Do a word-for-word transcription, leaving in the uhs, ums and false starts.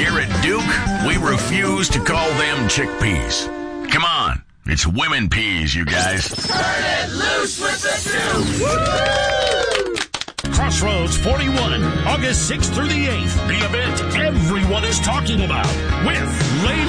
Here at Duke, we refuse to call them chickpeas. Come on, it's women peas, you guys. Turn it loose with the Duke! Crossroads forty-one, August sixth through the eighth. The event everyone is talking about with Lady